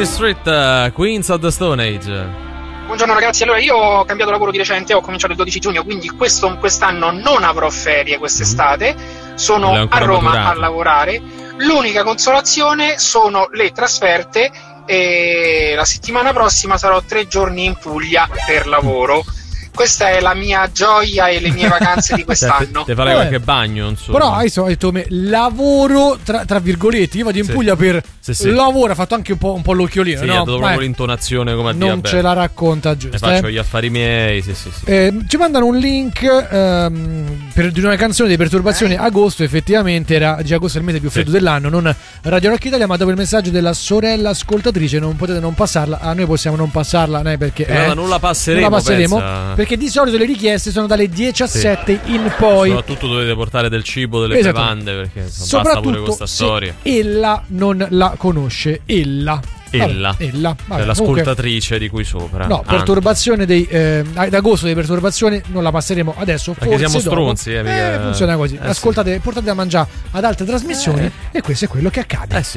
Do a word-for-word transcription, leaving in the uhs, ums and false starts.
Dire Street, uh, Queens of the Stone Age. Buongiorno ragazzi, allora io ho cambiato lavoro di recente, ho cominciato il dodici giugno, quindi questo, quest'anno non avrò ferie quest'estate, sono a Roma maturato. a lavorare. L'unica consolazione sono le trasferte e la settimana prossima sarò tre giorni in Puglia per lavoro. Questa è la mia gioia e le mie vacanze di quest'anno. Te farei qualche bagno, insomma. Però hai detto me, lavoro tra, tra virgolette. Io vado in sì. Puglia per sì, sì. lavoro. Ha fatto anche un po', un po' l'occhiolino. Sì, no? ha dato proprio l'intonazione come a non dire, ce la racconta giusto. Ne faccio eh? gli affari miei. Sì, sì, sì. Eh, ci mandano un link ehm, per, di una canzone di Perturbazione. Eh? Agosto, effettivamente, era già agosto è il mese più freddo sì. dell'anno. Non Radio Rock Italia, ma dopo il messaggio della sorella ascoltatrice, non potete non passarla. A noi possiamo non passarla, né? Perché eh, non la passeremo. Non la passeremo pensa. Perché di solito le richieste sono dalle diciassette sì. in poi. Soprattutto dovete portare del cibo, delle esatto. bevande, perché insomma, basta pure questa storia. Ella non la conosce. Ella. Ella, vabbè, ella. Vabbè, è l'ascoltatrice comunque, di cui sopra. No, anche. perturbazione dei eh, d'agosto di perturbazione non la passeremo adesso. Perché forse siamo dopo. stronzi, eh, eh, funziona così. Eh, Ascoltate, sì. portate a mangiare ad altre trasmissioni eh. e questo è quello che accade. Eh sì.